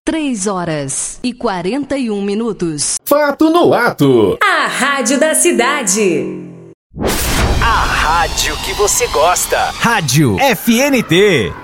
3h41. Fato no ato. A rádio da cidade. A rádio que você gosta. Rádio FNT.